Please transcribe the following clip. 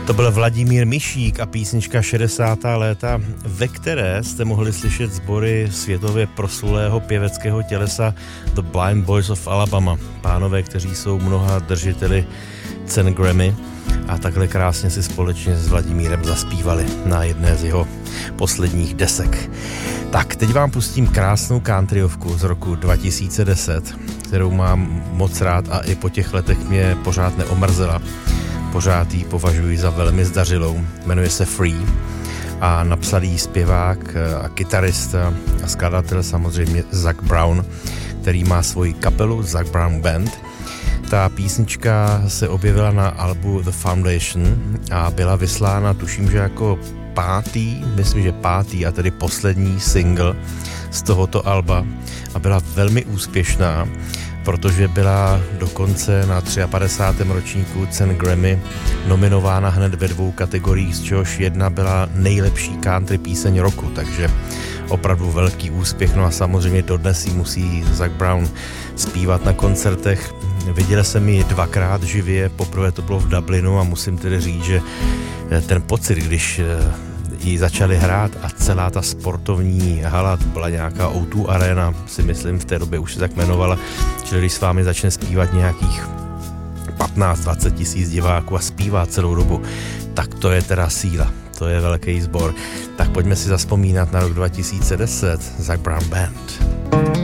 To byl Vladimír Mišík a písnička 60. léta, ve které jste mohli slyšet sbory světově proslulého pěveckého tělesa The Blind Boys of Alabama. Pánové, kteří jsou mnoha držiteli cen Grammy a takhle krásně si společně s Vladimírem zaspívali na jedné z jeho posledních desek. Tak, teď vám pustím krásnou countryovku z roku 2010, kterou mám moc rád a i po těch letech mě pořád neomrzela. Pořád ji považuji za velmi zdařilou. Jmenuje se Free a napsal jí zpěvák a kytarista a skladatel samozřejmě Zac Brown, který má svoji kapelu Zac Brown Band. Ta písnička se objevila na albu The Foundation a byla vyslána, tuším, že jako pátý a tedy poslední single z tohoto alba a byla velmi úspěšná, protože byla dokonce na 53. ročníku cen Grammy nominována hned ve 2 kategoriích, z čehož jedna byla nejlepší country píseň roku, takže opravdu velký úspěch. No a samozřejmě dodnes ji musí Zac Brown zpívat na koncertech. Viděl jsem ji 2krát živě, poprvé to bylo v Dublinu a musím tedy říct, že ten pocit, když ji začali hrát a celá ta sportovní hala, to byla nějaká O2 Arena, si myslím, v té době už se tak jmenovala, čili když s vámi začne zpívat nějakých 15-20 tisíc diváků a zpívá celou dobu, tak to je teda síla, to je velký sbor. Tak pojďme si zazpomínat na rok 2010, Zac Brown Band.